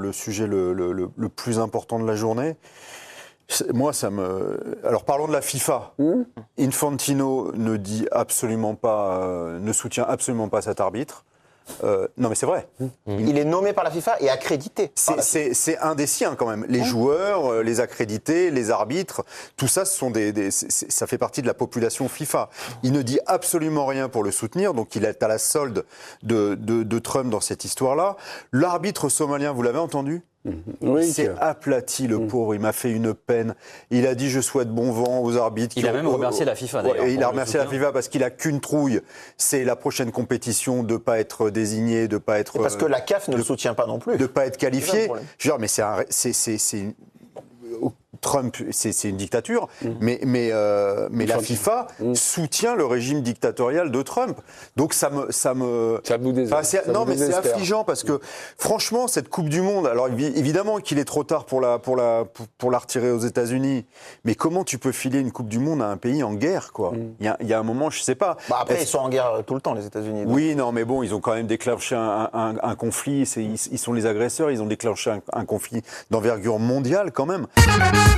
le sujet le plus important de la journée. Moi, Alors, parlons de la FIFA. Infantino ne dit absolument pas, ne soutient absolument pas cet arbitre. Non, mais c'est vrai. Il est nommé par la FIFA et accrédité. C'est un des siens quand même. Les joueurs, les accrédités, les arbitres, tout ça, ça fait partie de la population FIFA. Il ne dit absolument rien pour le soutenir, donc il est à la solde de Trump dans cette histoire-là. L'arbitre somalien, vous l'avez entendu ? Oui, il s'est aplati, le pauvre, il m'a fait une peine. Il a dit « je souhaite bon vent aux arbitres ». Il a même remercié la FIFA d'ailleurs. Il a remercié la FIFA parce qu'il a qu'une trouille, c'est la prochaine compétition, de ne pas être désigné, de ne pas être... Et parce que la CAF ne le soutient pas non plus. De ne pas être qualifié. Je veux dire, mais Trump, c'est une dictature, mais la FIFA soutient le régime dictatorial de Trump. Donc ça me non, mais c'est affligeant parce que franchement, cette Coupe du Monde, alors évidemment qu'il est trop tard pour la retirer aux États-Unis, mais comment tu peux filer une Coupe du Monde à un pays en guerre, quoi ? Il y a un moment, je sais pas. Après, ils sont en guerre tout le temps, les États-Unis. Donc. Oui, non, mais bon, ils ont quand même déclenché un conflit. Ils sont les agresseurs. Ils ont déclenché un conflit d'envergure mondiale, quand même.